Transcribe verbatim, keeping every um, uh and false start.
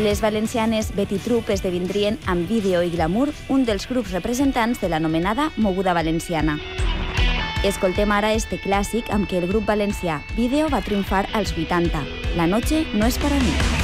Les valencianes Betty Troop esdevindrien amb Vídeo i Glamour un dels grups representants de l'anomenada moguda valenciana. Escoltem ara este clàssic amb què el grup valencià Vídeo va triomfar als vuitanta. La noche no es para mí.